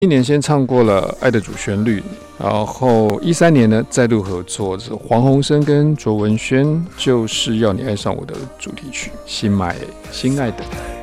一年先唱过了《爱的主旋律》，然后13年呢再度合作，是黄鸿升跟卓文萱，就是要你爱上我的主题曲《心爱的》。